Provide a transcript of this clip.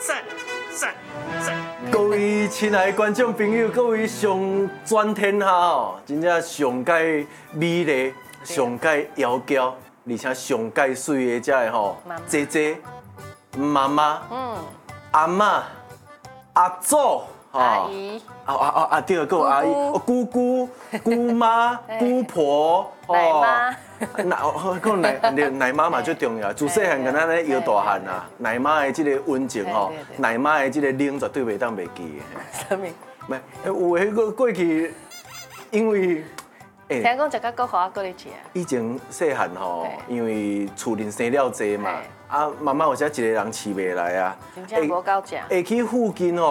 各位亲爱的观众朋友，各位上全天下哦，真正上界美丽、上界窈窕，而且上界水的这个吼，姐姐、妈妈、阿嬷、阿祖、 阿姨、 对，还有阿姨、姑姑、姑妈、姑婆、 奶妈。 奶妈嘛最重要，自细汉跟咱咧摇大汉啊，奶妈的这个温情吼，奶妈的这个冷绝对袂当袂记的。 什么？ 没，有的迄个过去，因为听讲食到够好，够你食。 以前细汉吼，因为厝人生了济嘛，啊妈妈有时一个人饲袂来啊， 真正无够食。 会去附近吼。